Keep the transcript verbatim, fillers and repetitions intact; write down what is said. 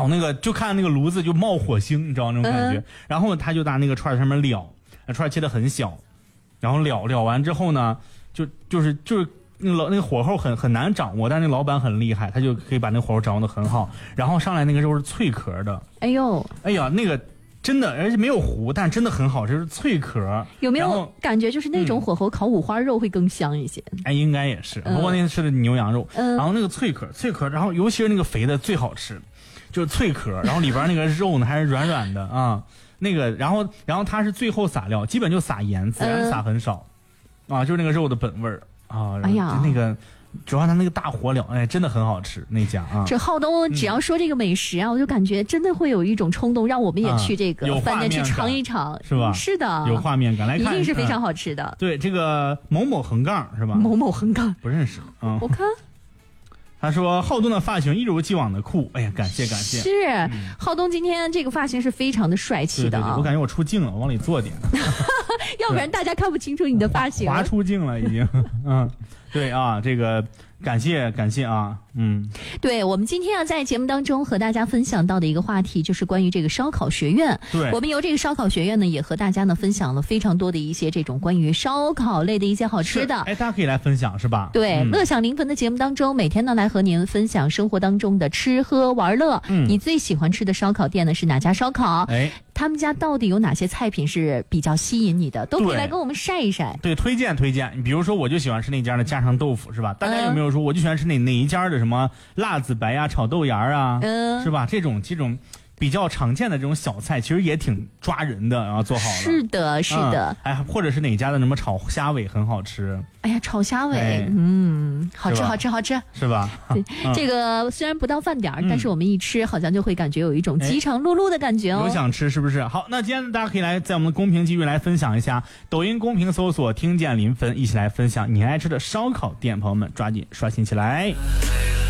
后那个就看那个炉子就冒火星，你知道那种感觉。嗯、然后他就拿那个串上面燎，串切的很小，然后燎燎完之后呢，就就是就是那个那个火候很很难掌握，但是那个老板很厉害，他就可以把那个火候掌握的很好。然后上来那个肉是脆壳的， 哎呦， 哎呀，那个。真的，而且没有糊，但真的很好吃，是脆壳。 有没有感觉就是那种火候烤五花肉会更香一些？嗯、 哎，应该也是。不过那天吃的牛羊肉， 嗯、 然后那个脆壳，脆壳，然后尤其是那个肥的最好吃，就是脆壳，然后里边那个肉呢还是软软的啊。那个，然后然后它是最后撒料，基本就撒盐，孜然撒很少，嗯、啊，就是那个肉的本味儿啊。 哎呀， 那个。主要它那个大火燎，哎，真的很好吃那家啊！ 这浩东只要说这个美食啊，嗯、我就感觉真的会有一种冲动，让我们也去这个饭店去尝一尝， 是吧？ 是的， 有画面感，来看， 一定是非常好吃的。 嗯、对，这个某某横杠是吧？ 某某横杠不认识啊、嗯？ 我看。 他说浩东的发型一如既往的酷，哎呀，感谢感谢。 是，嗯、浩东今天这个发型是非常的帅气的啊！ 对对对，我感觉我出镜了，我往里坐点， 要不然大家看不清楚你的发型。 滑出镜了已经，嗯，对啊，这个。感谢感谢啊，嗯， 对，我们今天啊在节目当中和大家分享到的一个话题就是关于这个烧烤学院。 对， 我们由这个烧烤学院呢也和大家呢分享了非常多的一些这种关于烧烤类的一些好吃的。 哎，大家可以来分享是吧？ 对， 嗯、 乐享临汾的节目当中，每天呢来和您分享生活当中的吃喝玩乐。 嗯， 你最喜欢吃的烧烤店呢是哪家烧烤？ 哎。 他们家到底有哪些菜品是比较吸引你的？都可以来跟我们晒一晒。 对，推荐推荐。你比如说，我就喜欢吃那家的家常豆腐，是吧？大家有没有说，我就喜欢吃哪哪一家的什么辣子白呀、炒豆芽啊， 嗯， 是吧？这种这种比较常见的这种小菜，其实也挺抓人的，然后做好了。 是的，是的。 嗯、哎，或者是哪家的什么炒虾尾很好吃。 哎呀，炒虾尾， 哎、 嗯，好吃，好吃，好吃， 是吧？ 对， 嗯、 这个虽然不到饭点儿、 嗯， 但是我们一吃，好像就会感觉有一种饥肠辘辘的感觉哦。 有想吃是不是？好，那今天大家可以来在我们的公屏继续来分享一下，抖音公屏搜索“听见临汾”，一起来分享你爱吃的烧烤店，朋友们抓紧刷新起来。